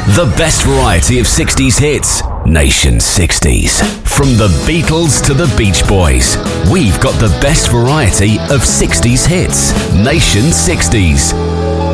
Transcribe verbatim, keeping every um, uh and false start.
The best variety of sixties hits. Nation sixties. From the Beatles to the Beach Boys, we've got the best variety of sixties hits. Nation sixties.